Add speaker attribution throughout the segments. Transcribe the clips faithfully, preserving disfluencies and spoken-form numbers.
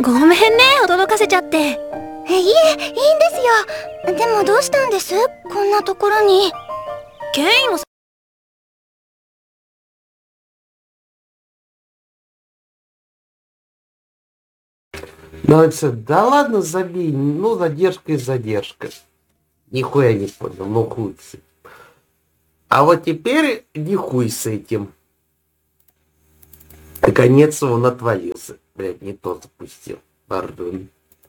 Speaker 1: ごめんね、驚かせちゃって。
Speaker 2: え、いえ、いいんですよ。でもどうしたんです？こんなところに。
Speaker 1: ケイもさ。
Speaker 3: Ну это, да ладно, забей, ну задержка и задержка. Нихуя не понял, ну хуй с этим. А вот теперь не хуй с этим. Наконец он отвалился. Блядь, не то запустил. Пардон.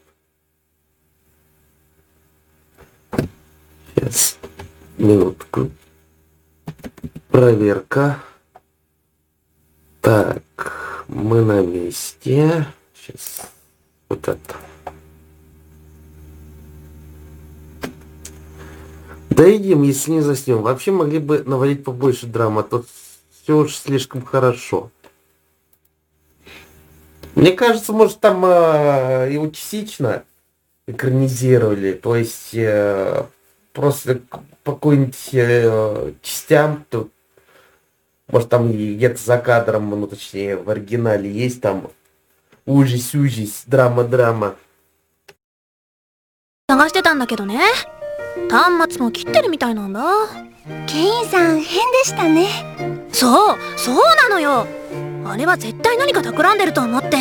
Speaker 3: Сейчас. Минутку. Проверка. Так. Мы на месте. Сейчас. Вот это. Доедим, если не заснем. Вообще могли бы навалить побольше драмы, а то все уж слишком хорошо. Мне кажется, может, там э, его частично экранизировали, то есть э, просто по какой-нибудь э, частям, то, может, там где-то за кадром, ну, точнее, в оригинале есть там ужас-ужас, драма-драма.
Speaker 1: 探してたんだけどね。端末も切ってるみたいなんだ。
Speaker 2: ケインさん、変でしたね。
Speaker 1: そう、そうなのよ。あれは絶対何か企んでると思って。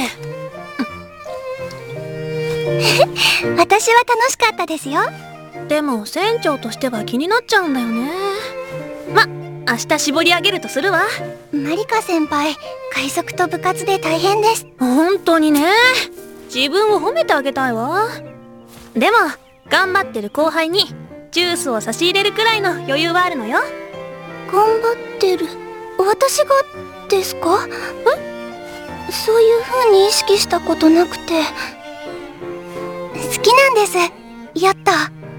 Speaker 2: 私は楽しかったですよ。
Speaker 1: でも船長としては気になっちゃうんだよね。ま、明日絞り上げるとするわ。
Speaker 2: マリカ先輩、海賊と部活で大変です。
Speaker 1: 本当にね。自分を褒めてあげたいわ。でも頑張ってる後輩にジュースを差し入れるくらいの余裕はあるのよ。
Speaker 2: 頑張ってる？私がですか？え？そういう風に意識したことなくて。好きなんです、ヨット。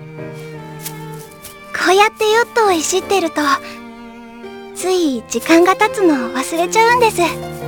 Speaker 2: こうやってヨットをいじってるとつい時間が経つのを忘れちゃうんです。